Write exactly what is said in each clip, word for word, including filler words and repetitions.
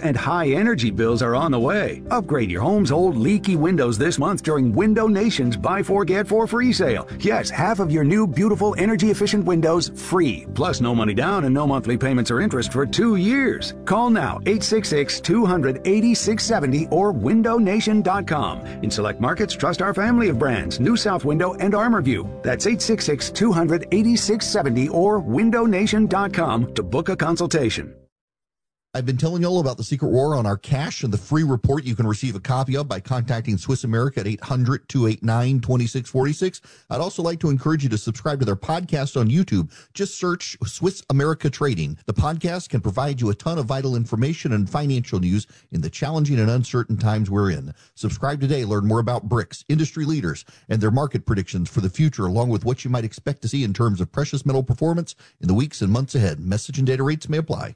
and high energy bills are on the way. Upgrade your home's old leaky windows this month during Window Nation's Buy Four Get Four free sale. Yes, half of your new beautiful energy-efficient windows free. Plus no money down and no monthly payments or interest for two years. Call now, eight six six, two hundred, eighty-six seventy or window nation dot com. In select markets, trust our family of brands, New South Window and ArmorView. That's eight six six, two hundred, eighty-six seventy or window nation dot com to book a consultation. I've been telling you all about the Secret War on our cash and the free report you can receive a copy of by contacting Swiss America at eight hundred, two eight nine, two six four six. I'd also like to encourage you to subscribe to their podcast on YouTube. Just search Swiss America Trading. The podcast can provide you a ton of vital information and financial news in the challenging and uncertain times we're in. Subscribe today. Learn more about B R I C S, industry leaders, and their market predictions for the future, along with what you might expect to see in terms of precious metal performance in the weeks and months ahead. Message and data rates may apply.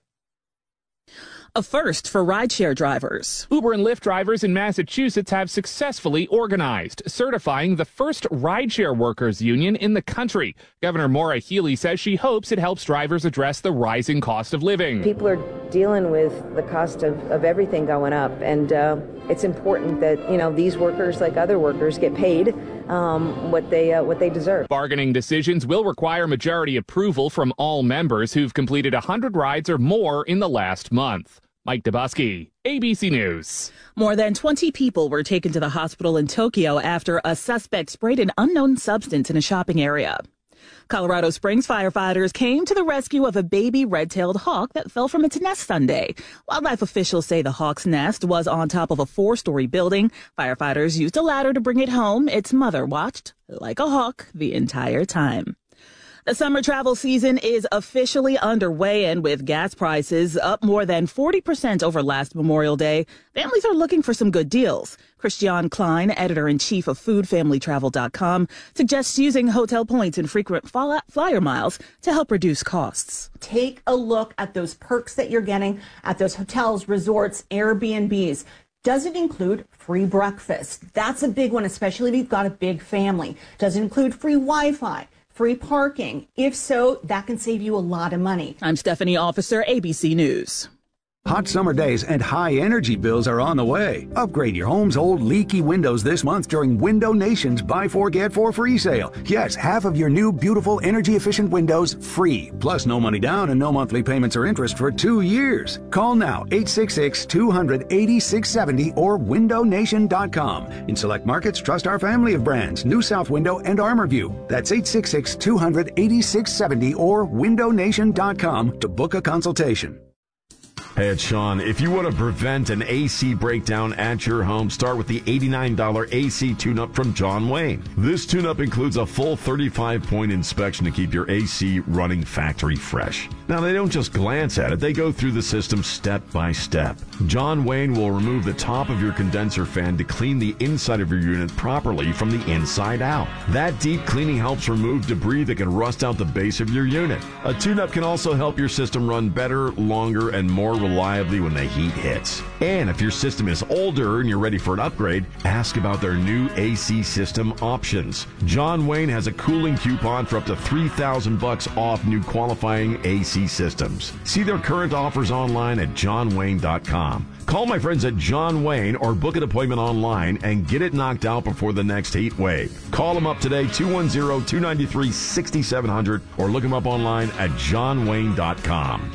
A first for rideshare drivers. Uber and Lyft drivers in Massachusetts have successfully organized, certifying the first rideshare workers union in the country. Governor Maura Healey says she hopes it helps drivers address the rising cost of living. People are dealing with the cost of, of everything going up, and uh, it's important that, you know, these workers, like other workers, get paid um, what they uh, what they deserve. Bargaining decisions will require majority approval from all members who've completed one hundred rides or more in the last month. Mike Dubosky, A B C News. More than twenty people were taken to the hospital in Tokyo after a suspect sprayed an unknown substance in a shopping area. Colorado Springs firefighters came to the rescue of a baby red-tailed hawk that fell from its nest Sunday. Wildlife officials say the hawk's nest was on top of a four-story building. Firefighters used a ladder to bring it home. Its mother watched like a hawk the entire time. The summer travel season is officially underway, and with gas prices up more than forty percent over last Memorial Day, families are looking for some good deals. Christiane Klein, editor-in-chief of food family travel dot com, suggests using hotel points and frequent flyer miles to help reduce costs. Take a look at those perks that you're getting at those hotels, resorts, Airbnbs. Does it include free breakfast? That's a big one, especially if you've got a big family. Does it include free Wi-Fi? Free parking? If so, that can save you a lot of money. I'm Stephanie Officer, A B C News. Hot summer days and high energy bills are on the way. Upgrade your home's old leaky windows this month during Window Nation's Buy Four Get Four free sale. Yes, half of your new beautiful energy efficient windows free. Plus no money down and no monthly payments or interest for two years. Call now, eight six six, two hundred, eighty-six seventy or window nation dot com. In select markets, trust our family of brands, New South Window and ArmorView. That's eight six six, two hundred, eighty-six seventy or window nation dot com to book a consultation. Hey, it's Sean. If you want to prevent an A C breakdown at your home, start with the eighty-nine dollars A C tune-up from John Wayne. This tune-up includes a full thirty-five point inspection to keep your A C running factory fresh. Now, they don't just glance at it. They go through the system step by step. John Wayne will remove the top of your condenser fan to clean the inside of your unit properly from the inside out. That deep cleaning helps remove debris that can rust out the base of your unit. A tune-up can also help your system run better, longer, and more reliably when the heat hits. And if your system is older and you're ready for an upgrade, ask about their new A C system options. John Wayne has a cooling coupon for up to three thousand bucks off new qualifying A C systems. See their current offers online at john wayne dot com. Call my friends at John Wayne or book an appointment online and get it knocked out before the next heat wave. Call them up today, two one zero, two nine three, six seven zero zero, or look them up online at john wayne dot com.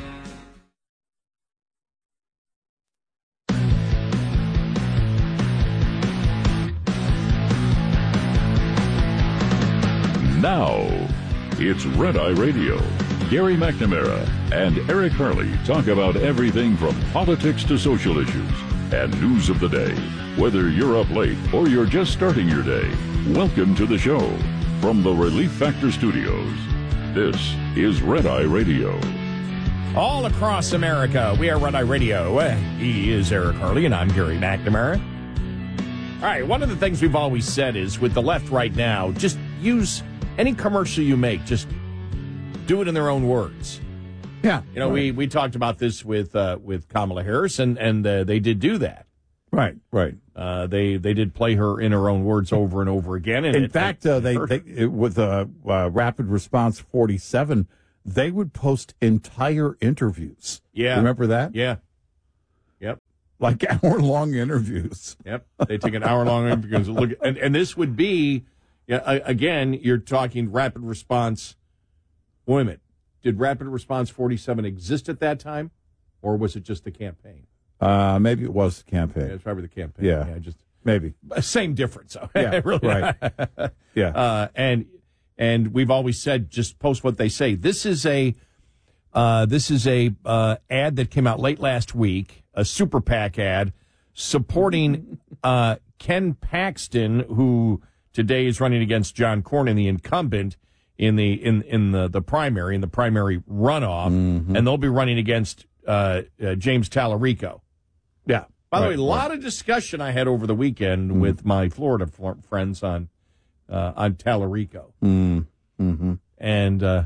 Now, it's Red Eye Radio. Gary McNamara and Eric Harley talk about everything from politics to social issues and news of the day. Whether you're up late or you're just starting your day, welcome to the show. From the Relief Factor Studios, this is Red Eye Radio. All across America, we are Red Eye Radio. He is Eric Harley, and I'm Gary McNamara. All right, one of the things we've always said is with the left right now, just use any commercial you make, just do it in their own words. Yeah. You know, right. we, we talked about this with uh, with Kamala Harris, and, and uh, they did do that. Right, right. Uh, they they did play her in her own words over and over again. And in it, fact, uh, they, they it, with uh, uh, Rapid Response forty-seven, they would post entire interviews. Yeah. Remember that? Yeah. Yep. Like hour-long interviews. Yep. They take an hour-long interview. Look, and, and this would be, yeah, again, you're talking rapid response. Wait a minute. Did Rapid Response forty-seven exist at that time, or was it just the campaign? Uh, maybe it was the campaign. Yeah, it's probably the campaign. Yeah, yeah just maybe. Same difference. So. Yeah, really. right. Yeah. Uh, and and we've always said, just post what they say. This is a uh, this is a uh, ad that came out late last week, a super PAC ad supporting uh, Ken Paxton, who today is running against John Cornyn, the incumbent, in the in in the, the primary, in the primary runoff, mm-hmm. and they'll be running against uh, uh, James Tallarico. Yeah. By the right, way, a lot right. of discussion I had over the weekend mm-hmm. with my Florida f- friends on uh, on Tallarico, mm-hmm. and uh,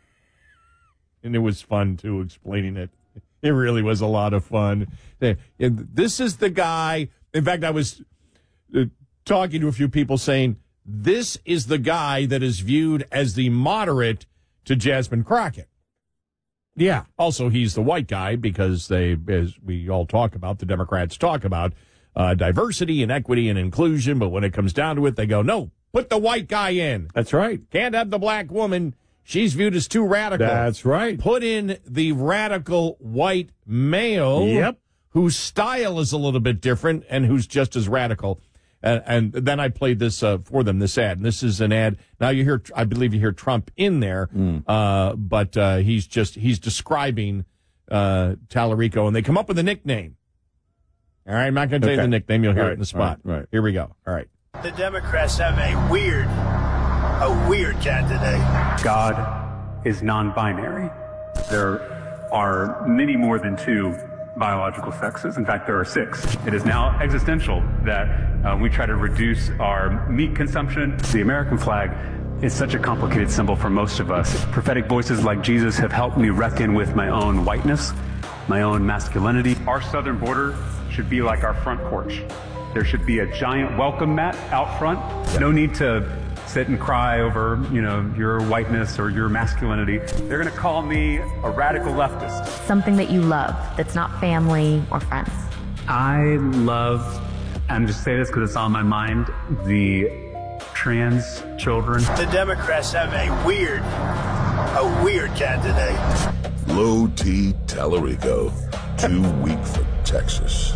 and it was fun too explaining it. It really was a lot of fun. This is the guy. In fact, I was uh, talking to a few people saying, this is the guy that is viewed as the moderate to Jasmine Crockett. Yeah. Also, he's the white guy because they, as we all talk about, the Democrats talk about uh, diversity and equity and inclusion. But when it comes down to it, they go, no, put the white guy in. That's right. Can't have the black woman. She's viewed as too radical. That's right. Put in the radical white male. Yep. Whose style is a little bit different and who's just as radical. And, and then I played this uh, for them, this ad. And this is an ad. Now you hear, I believe you hear Trump in there, mm. uh, but uh, he's just, he's describing uh, Tallarico, and they come up with a nickname. All right, I'm not going to tell okay. you the nickname. You'll hear right, it in the spot. Right, right. Here we go. All right. The Democrats have a weird, a weird candidate. God is non-binary. There are many more than two biological sexes. In fact, there are six. It is now existential that uh, we try to reduce our meat consumption. The American flag is such a complicated symbol for most of us. Prophetic voices like Jesus have helped me reckon with my own whiteness, my own masculinity. Our southern border should be like our front porch. There should be a giant welcome mat out front. No need to sit and cry over, you know, your whiteness or your masculinity. They're going to call me a radical leftist. Something that you love that's not family or friends. I love, I'm just saying this because it's on my mind, the trans children. The Democrats have a weird, a weird candidate. Low T Tallarico, too weak for Texas.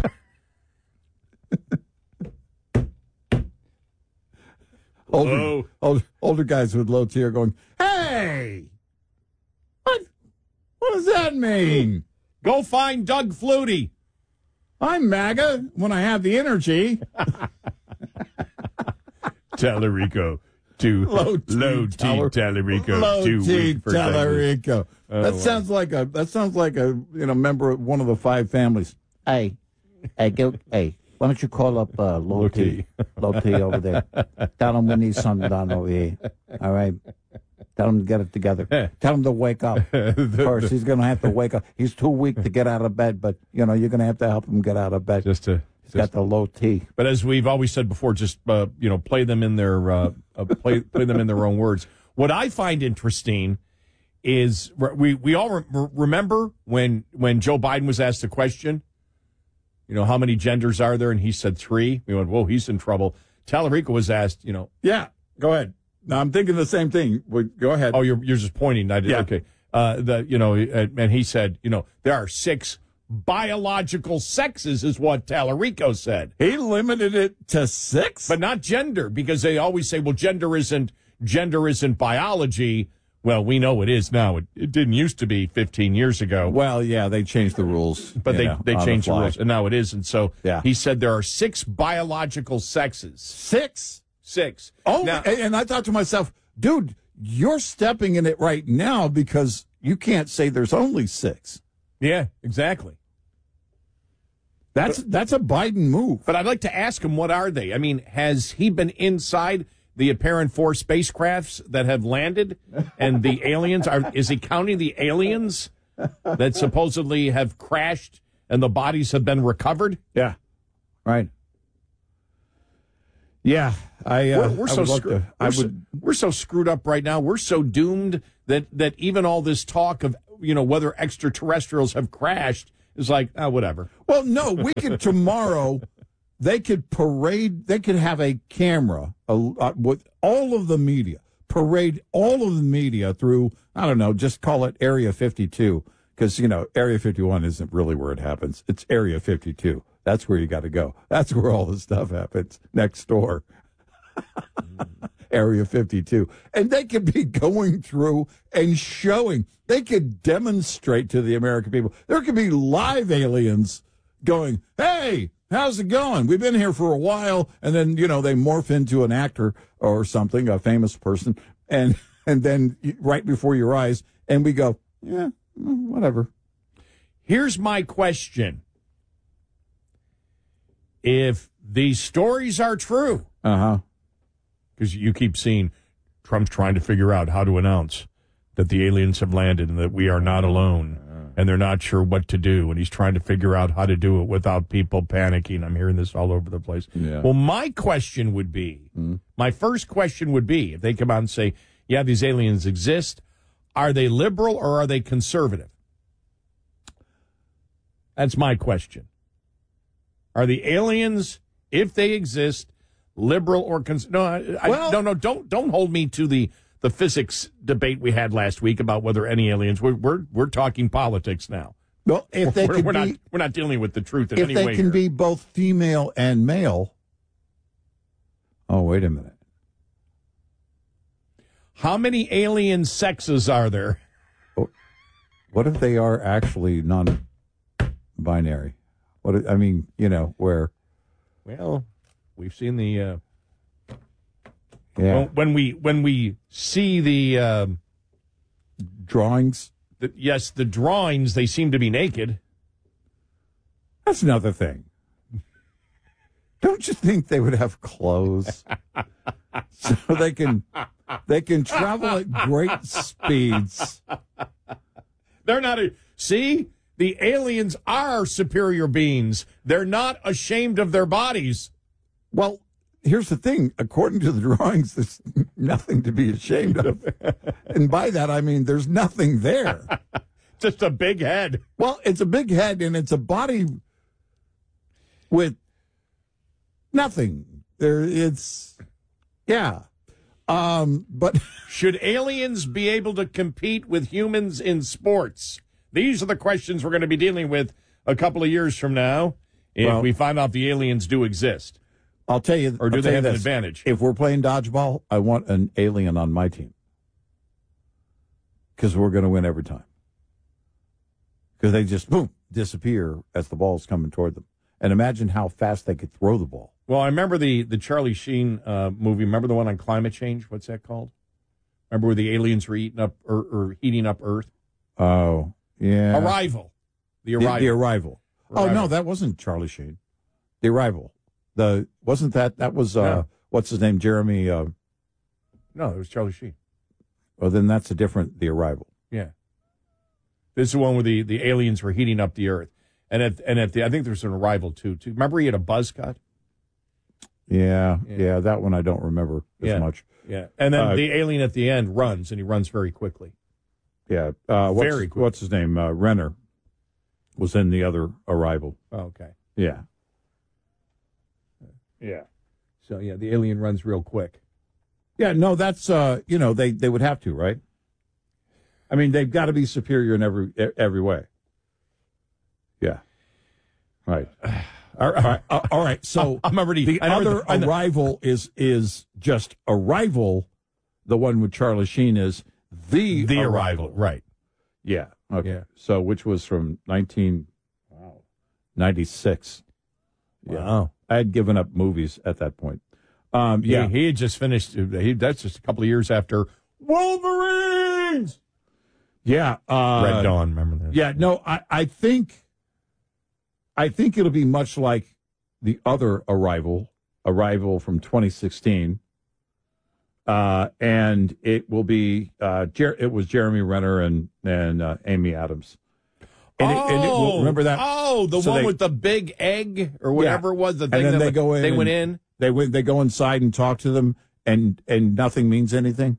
Older, older, older guys with low T are going, hey, what, what does that mean? Go find Doug Flutie. I'm MAGA when I have the energy. Tallarico, to low T, low T Tallarico, low too T weak for Tallarico. Oh, that wow. sounds like a that sounds like a you know member of one of the five families. Hey, hey, go, hey. Why don't you call up uh, Low T, Low T over there? Tell him we need something done over here. All right? Tell him to get it together. Tell him to wake up first. He's going to have to wake up. He's too weak to get out of bed, but, you know, you're going to have to help him get out of bed. Just to, He's got the low T. But as we've always said before, just, uh, you know, play them in their, uh, uh, play, play them in their own words. What I find interesting is we, we all re- remember when, when Joe Biden was asked the question, you know, how many genders are there? And he said three. We went, whoa, he's in trouble. Tallarico was asked, you know. Yeah, go ahead. No, I'm thinking the same thing. Go ahead. Oh, you're you're just pointing. I did. Yeah. Okay. Uh, the you know, and he said, you know, there are six biological sexes, is what Tallarico said. He limited it to six, but not gender, because they always say, well, gender isn't gender isn't biology. Well, we know it is now. It, it didn't used to be fifteen years ago. Well, yeah, they changed the rules. But they, know, they changed the, the rules, and now it is. And so yeah. he said there are six biological sexes. Six? Six. Oh, now, and I thought to myself, dude, you're stepping in it right now because you can't say there's only six. Yeah, exactly. That's but, that's a Biden move. But I'd like to ask him, what are they? I mean, has he been inside the apparent four spacecrafts that have landed and the aliens? Are is he counting the aliens that supposedly have crashed and the bodies have been recovered? Yeah, right. Yeah, I. Uh, we're, we're I so would screwed. to, I we're, would. So, we're so screwed up right now. We're so doomed that that even all this talk of, you know, whether extraterrestrials have crashed It's like, oh, whatever. Well, no, we could tomorrow. They could parade. They could have a camera a, uh, with all of the media. Parade all of the media through. I don't know. Just call it Area fifty-two because you know Area fifty-one isn't really where it happens. It's Area fifty-two. That's where you got to go. That's where all the stuff happens next door. Area fifty-two. And they could be going through and showing. They could demonstrate to the American people. There could be live aliens going, hey, how's it going? We've been here for a while. And then, you know, they morph into an actor or something, a famous person. And, and then right before your eyes, and we go, yeah, whatever. Here's my question. If these stories are true, uh-huh, because you keep seeing Trump's trying to figure out how to announce that the aliens have landed and that we are not alone, and they're not sure what to do, and he's trying to figure out how to do it without people panicking. I'm hearing this all over the place. Yeah. Well, my question would be, mm-hmm. my first question would be, if they come out and say, yeah, these aliens exist, are they liberal or are they conservative? That's my question. Are the aliens, if they exist, liberal or cons- no? I, well, I, no, no. Don't don't hold me to the, the physics debate we had last week about whether any aliens. We're we're, we're talking politics now. Well, if they we're, can we're be, not we're not dealing with the truth in if any they way can here. be both female and male. Oh, wait a minute. How many alien sexes are there? What if they are actually non-binary? What if, I mean, you know, where? Well, we've seen the. Uh, yeah. When, when we when we see the uh, drawings. The, yes, the drawings. They seem to be naked. That's another thing. Don't you think they would have clothes so they can they can travel at great speeds? They're not a see. The aliens are superior beings. They're not ashamed of their bodies. Well, here's the thing. According to the drawings, there's nothing to be ashamed of. And by that, I mean there's nothing there. Just a big head. Well, it's a big head, and it's a body with nothing. There, it's, yeah. Um, but should aliens be able to compete with humans in sports? These are the questions we're going to be dealing with a couple of years from now if well, we find out the aliens do exist. I'll tell you. Or do I'll they have this. an advantage? If we're playing dodgeball, I want an alien on my team. Because we're going to win every time. Because they just, boom, disappear as the ball's coming toward them. And imagine how fast they could throw the ball. Well, I remember the, the Charlie Sheen uh, movie. Remember the one on climate change? What's that called? Remember where the aliens were eating up or, or heating up Earth? Oh, yeah. Arrival. The Arrival. The, the arrival. arrival. Oh, no, that wasn't Charlie Sheen. The Arrival. The Wasn't that, that was, uh, no. What's his name, Jeremy? Uh, no, it was Charlie Sheen. Well, then that's a different, The Arrival. Yeah. This is the one where the, the aliens were heating up the Earth. And at and at the I think there's an Arrival too. Too. Remember he had a buzz cut? Yeah, yeah, yeah, that one I don't remember as yeah, much. Yeah, and then uh, the alien at the end runs, and he runs very quickly. Yeah, uh, what's, very quickly. What's his name? Uh, Renner was in the other Arrival. Oh, okay. Yeah. Yeah. So yeah, the alien runs real quick. Yeah, no, that's uh, you know they they would have to, right? I mean, they've got to be superior in every every way. Yeah. Right. All right. Uh, all right. So I'm already, the other the, Arrival is is just Arrival. The one with Charlie Sheen is the the Arrival. Arrival. Right. Yeah. Okay. Yeah. So which was from nineteen ninety-six. Wow. Yeah. I had given up movies at that point. Um, yeah. He, he had just finished. He, that's just a couple of years after Wolverines. Yeah. Uh, Red Dawn. Remember that? Yeah. No, I, I think. I think it'll be much like the other Arrival, Arrival from twenty sixteen, uh, and it will be uh, Jer- it was Jeremy Renner and and uh, Amy Adams. And oh, it, and it will, remember that? Oh, the so one they, with the big egg or whatever yeah. it was. The thing and then that they go in. They and went in. They went. They go inside and talk to them, and and nothing means anything.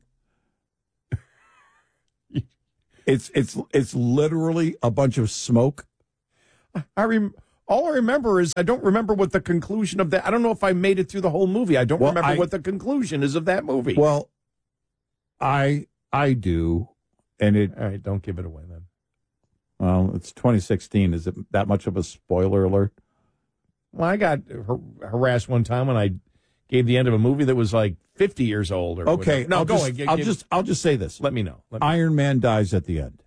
It's it's it's literally a bunch of smoke. I rem- all I remember is I don't remember what the conclusion of that. I don't know if I made it through the whole movie. I don't Well, remember I- what the conclusion is of that movie. Well, I I do, and it. All right, don't give it away then. Well, it's twenty sixteen. Is it that much of a spoiler alert? Well, I got har- harassed one time when I gave the end of a movie that was like fifty years old. Or Okay, whatever. no, I'll go just, ahead. G- I'll give- just I'll just say this. let me know. Let me Iron Man dies at the end.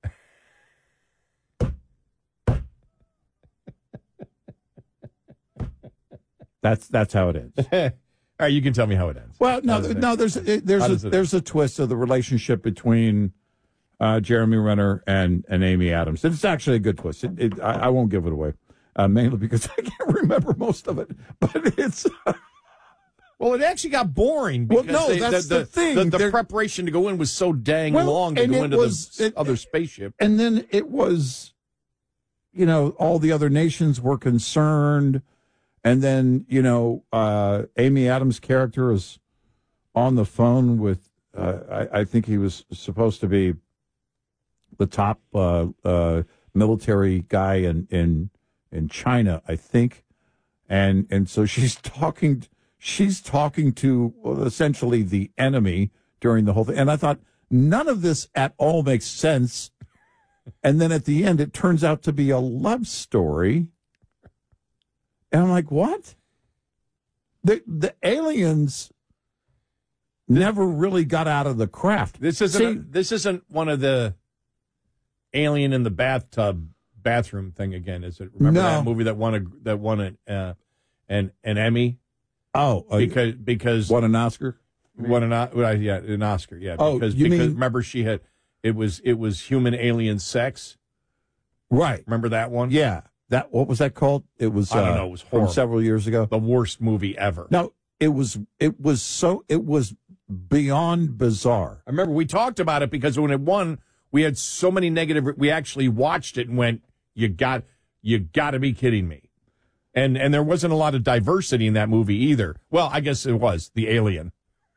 That's that's how it ends. All right, you can tell me how it ends. Well, no, How does it no. end? There's a, there's How a, does it there's a twist of the relationship between uh, Jeremy Renner and, and Amy Adams. It's actually a good twist. It, it, I, I won't give it away, uh, mainly because I can't remember most of it. But it's Well, it actually got boring. Well, Because no, they- that's the, the thing. The, the They're- preparation to go in was so dang Well, long to and go it into was- the s- it- other spaceship. and then it was, you know, all the other nations were concerned, and then you know, uh, Amy Adams' character is on the phone with. Uh, I, I think he was supposed to be the top uh, uh, military guy in, in in China, I think, and and so she's talking. She's talking to well, essentially the enemy during the whole thing, and I thought none of this at all makes sense. And then at the end, it turns out to be a love story, and I'm like, what? The the aliens never really got out of the craft. This isn't See, a, this isn't one of the alien in the bathtub bathroom thing again, is it? Remember No. that movie that won a that won an uh, an an Emmy? Oh, uh, because because won an Oscar. won an O- well, yeah an Oscar yeah Oh, because you because mean- remember she had it was it was human alien sex. Right. Remember that one? Yeah. That what was that called? It was I don't uh, know, it was from horrible. several years ago. The worst movie ever. No, it was it was so it was beyond bizarre. I remember we talked about it because when it won, we had so many negative. We actually watched it and went, "You got, you got to be kidding me!" And and there wasn't a lot of diversity in that movie either. Well, I guess it was the alien.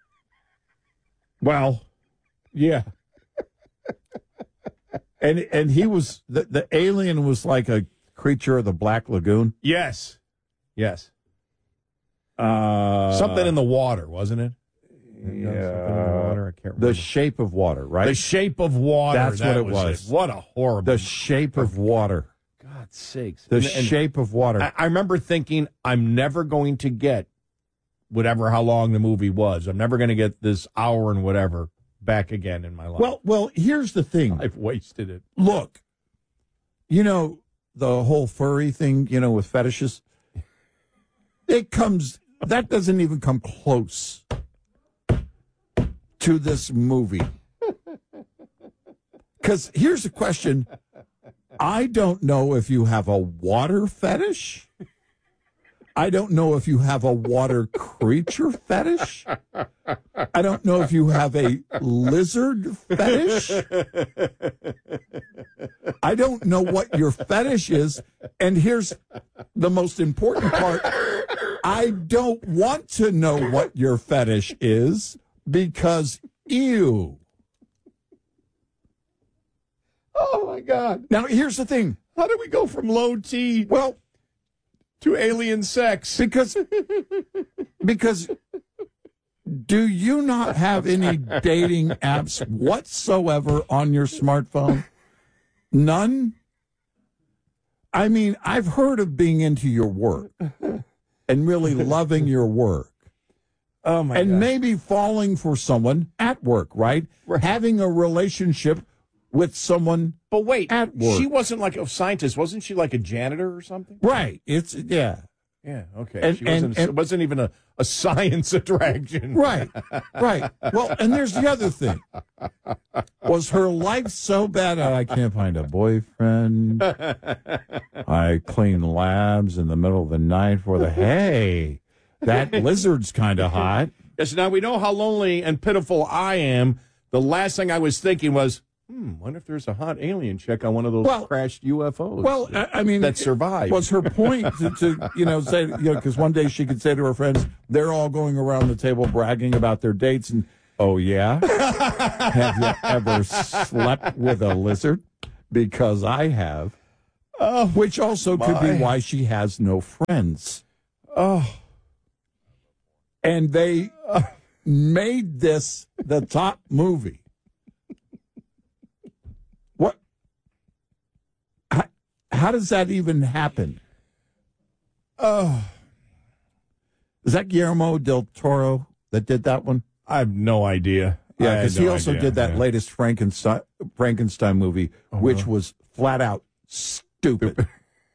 Well, yeah. and and he was the the alien was like a creature of the Black Lagoon. Yes, yes. Uh, Something in the water, wasn't it? Yeah. Something in the water. I can't remember. The Shape of Water, right? The Shape of Water. That's that what it was. What a horrible. The Shape of Water. God's sakes. The And- and Shape of Water. I, I remember thinking, I'm never going to get whatever how long the movie was. I'm never going to get this hour and whatever back again in my life. well, well, here's the thing. I've wasted it. Look, you know, the whole furry thing, you know, with fetishes, it comes, that doesn't even come close to this movie. Because here's the question. I don't know if you have a water fetish. I don't know if you have a water creature fetish. I don't know if you have a lizard fetish. I don't know what your fetish is. And here's the most important part. I don't want to know what your fetish is because, ew. Oh, my God. Now, here's the thing. How do we go from low T Well, to alien sex? because, because do you not have any dating apps whatsoever on your smartphone? None? I mean, I've heard of being into your work and really loving your work. Oh, my and God. maybe falling for someone at work, right? Having a relationship with someone But wait, at work. she wasn't like a scientist. Wasn't she like a janitor or something? Right. It's, yeah. Yeah, okay. And- she wasn't, and- it and- wasn't even a, a science attraction. Right, right. Well, and there's the other thing. Was her life so bad that I can't find a boyfriend? I clean labs in the middle of the night for the, hey, that lizard's kind of hot. Yes, now we know how lonely and pitiful I am. The last thing I was thinking was, hmm, wonder if there's a hot alien chick on one of those Well- crashed U F Os. Well, I, I mean, that survived. Was her point to, to you know, say, you know, because one day she could say to her friends, they're all going around the table bragging about their dates, and, oh, yeah? Have you ever slept with a lizard? Because I have. Oh, which also my. could be why she has no friends. Oh. And they uh, made this the top movie. What? How, how does that even happen? Oh. Is that Guillermo del Toro that did that one? I have no idea. Yeah, because no he also idea. did that yeah. latest Frankenstein Frankenstein movie, oh, which really? was flat out stupid.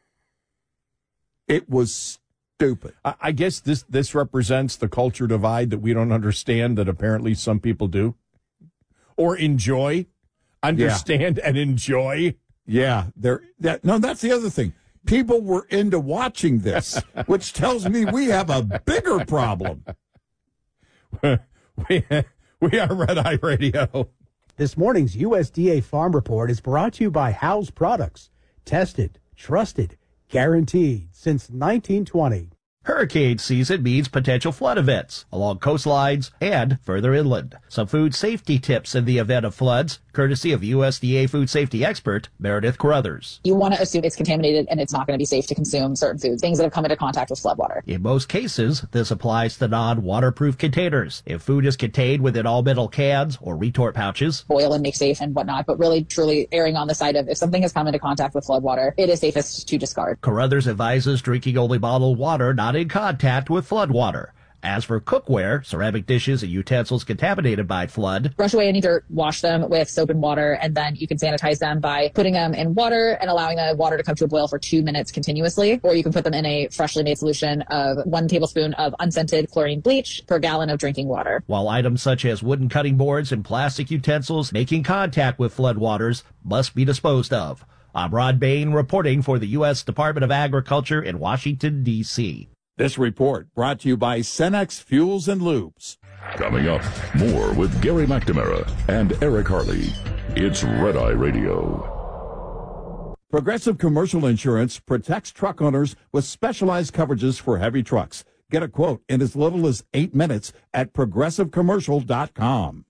It was stupid. I, I guess this this represents the culture divide that we don't understand that apparently some people do, or enjoy, understand yeah. and enjoy. Yeah, there. That no, that's the other thing. People were into watching this, which tells me we have a bigger problem. we, we are Red Eye Radio. This morning's U S D A Farm Report is brought to you by Howes Products. Tested, trusted, guaranteed since nineteen twenty. Hurricane season means potential flood events along coastlines and further inland. Some food safety tips in the event of floods, courtesy of U S D A food safety expert Meredith Carruthers. You want to assume it's contaminated and it's not going to be safe to consume certain foods, things that have come into contact with floodwater. In most cases, this applies to non-waterproof containers. If food is contained within all metal cans or retort pouches, boil and make safe and whatnot, but really truly erring on the side of if something has come into contact with floodwater, it is safest to discard. Carruthers advises drinking only bottled water not in contact with floodwater. As for cookware, ceramic dishes and utensils contaminated by flood, brush away any dirt, wash them with soap and water, and then you can sanitize them by putting them in water and allowing the water to come to a boil for two minutes continuously, or you can put them in a freshly made solution of one tablespoon of unscented chlorine bleach per gallon of drinking water. While items such as wooden cutting boards and plastic utensils making contact with floodwaters must be disposed of. I'm Rod Bain reporting for the U S Department of Agriculture in Washington, D C This report brought to you by Cenex Fuels and Lubes. Coming up, more with Gary McNamara and Eric Harley. It's Red Eye Radio. Progressive Commercial Insurance protects truck owners with specialized coverages for heavy trucks. Get a quote in as little as eight minutes at progressive commercial dot com.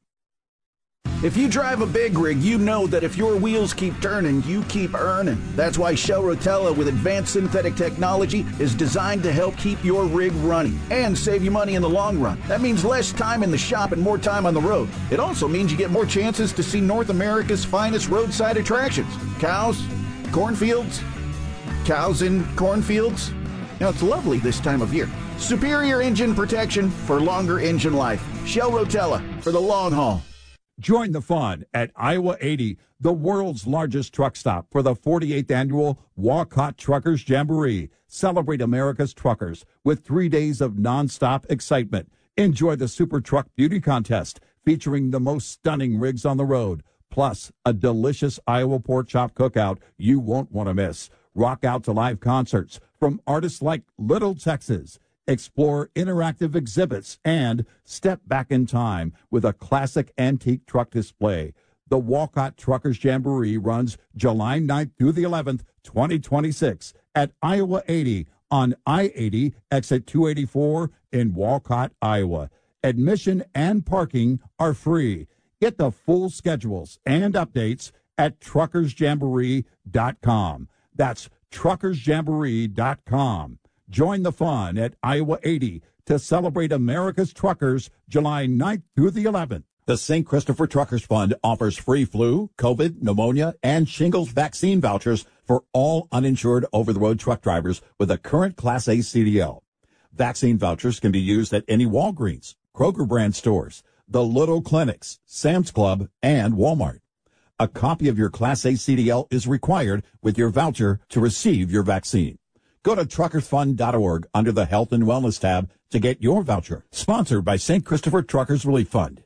If you drive a big rig, you know that if your wheels keep turning, you keep earning. That's why Shell Rotella with advanced synthetic technology is designed to help keep your rig running and save you money in the long run. That means less time in the shop and more time on the road. It also means you get more chances to see North America's finest roadside attractions. Cows, cornfields, cows in cornfields. Now, it's lovely this time of year. Superior engine protection for longer engine life. Shell Rotella for the long haul. Join the fun at Iowa eighty, the world's largest truck stop, for the forty-eighth annual Walcott Truckers Jamboree. Celebrate America's truckers with three days of nonstop excitement. Enjoy the Super Truck Beauty Contest featuring the most stunning rigs on the road, plus a delicious Iowa pork chop cookout you won't want to miss. Rock out to live concerts from artists like Little Texas. Explore interactive exhibits and step back in time with a classic antique truck display. The Walcott Truckers Jamboree runs July ninth through the eleventh, twenty twenty-six at Iowa eighty on I eighty, exit two eighty-four in Walcott, Iowa. Admission and parking are free. Get the full schedules and updates at truckers jamboree dot com. That's truckers jamboree dot com. Join the fun at Iowa eighty to celebrate America's truckers July ninth through the eleventh. The Saint Christopher Truckers Fund offers free flu, COVID, pneumonia, and shingles vaccine vouchers for all uninsured over-the-road truck drivers with a current Class A C D L. Vaccine vouchers can be used at any Walgreens, Kroger brand stores, the Little Clinics, Sam's Club, and Walmart. A copy of your Class A C D L is required with your voucher to receive your vaccine. Go to truckers fund dot org under the Health and Wellness tab to get your voucher. Sponsored by Saint Christopher Truckers Relief Fund.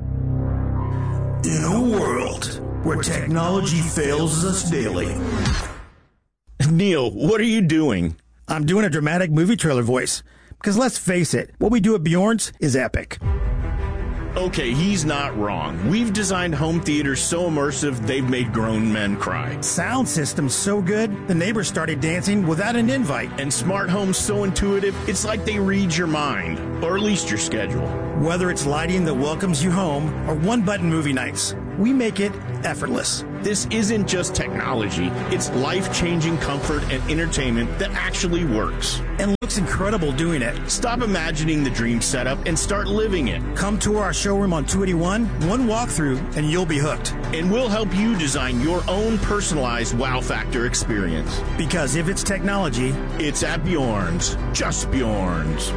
In a world where technology fails us daily. Neil, what are you doing? I'm doing a dramatic movie trailer voice. Because let's face it, what we do at Bjorn's is epic. Okay, he's not wrong. We've designed home theaters so immersive, they've made grown men cry. Sound system's so good, the neighbors started dancing without an invite. And smart homes so intuitive, it's like they read your mind, or at least your schedule. Whether it's lighting that welcomes you home, or one-button movie nights, we make it effortless. This isn't just technology, it's life-changing comfort and entertainment that actually works. And looks incredible doing it. Stop imagining the dream setup and start living it. Come tour our showroom on two eighty-one, one walkthrough, and you'll be hooked. And we'll help you design your own personalized wow factor experience. Because if it's technology, it's at Bjorn's. Just Bjorn's.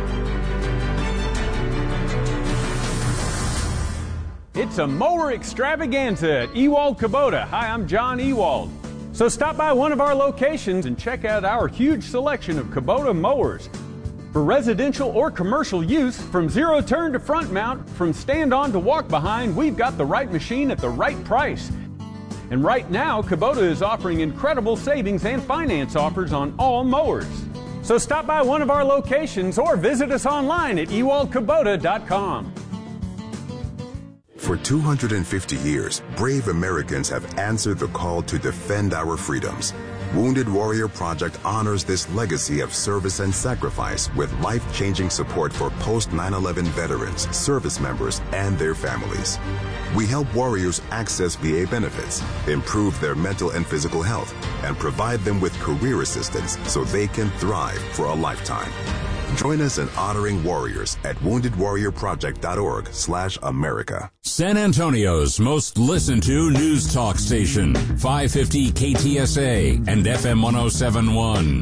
It's a mower extravaganza at Ewald Kubota. Hi, I'm John Ewald. So stop by one of our locations and check out our huge selection of Kubota mowers. For residential or commercial use, from zero turn to front mount, from stand on to walk behind, we've got the right machine at the right price. And right now, Kubota is offering incredible savings and finance offers on all mowers. So stop by one of our locations or visit us online at ewald kubota dot com. For two hundred fifty years, brave Americans have answered the call to defend our freedoms. Wounded Warrior Project honors this legacy of service and sacrifice with life-changing support for post nine eleven veterans, service members, and their families. We help warriors access V A benefits, improve their mental and physical health, and provide them with career assistance so they can thrive for a lifetime. Join us in honoring warriors at wounded warrior project dot org slash America. San Antonio's most listened to news talk station, five fifty K T S A and F M one oh seven point one.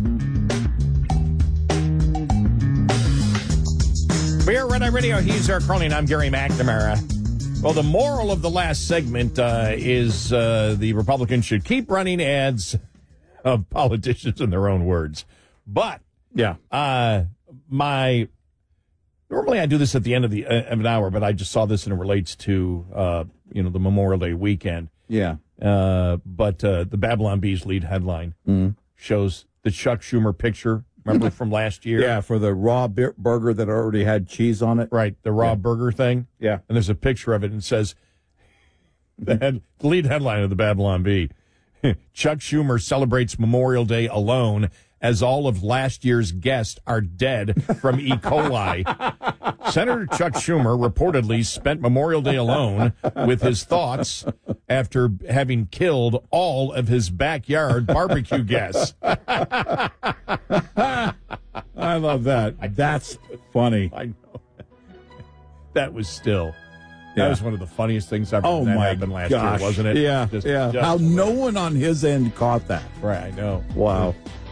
We're Red Eye Radio. He's Eric Carly, and I'm Gary McNamara. Well, the moral of the last segment uh, is uh, the Republicans should keep running ads of politicians in their own words. But Yeah. Uh, my normally I do this at the end of the uh, of an hour, but I just saw this and it relates to uh, you know the Memorial Day weekend. Yeah. Uh, but uh, the Babylon Bee's lead headline Mm. shows the Chuck Schumer picture. Remember from last year? Yeah, for the raw bir- burger that already had cheese on it. Right, the raw Yeah. burger thing. Yeah. And there's a picture of it and it says the, head, the lead headline of the Babylon Bee: Chuck Schumer celebrates Memorial Day alone, as all of last year's guests are dead from E. coli. Senator Chuck Schumer reportedly spent Memorial Day alone with his thoughts after having killed all of his backyard barbecue guests. I love that. That's funny. I know. That was still, that Yeah. was one of the funniest things I've Oh, that my happened last gosh. year, wasn't it? Yeah, Just- yeah. just- How no one on his end caught that. Right, I know. Wow.